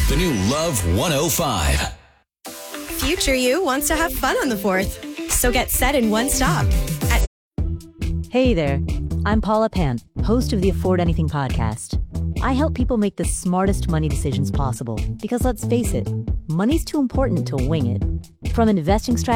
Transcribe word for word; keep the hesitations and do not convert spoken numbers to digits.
The new Love one oh five. Future you wants to have fun on the fourth. So get set in one stop. At- Hey there. I'm Paula Pant, host of the Afford Anything podcast. I help people make the smartest money decisions possible because let's face it, money's too important to wing it. From investing strategies